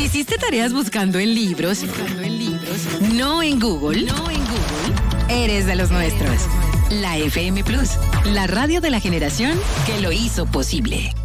Si hiciste tareas buscando en libros, no en Google, eres de los nuestros. La FM Plus, la radio de la generación que lo hizo posible.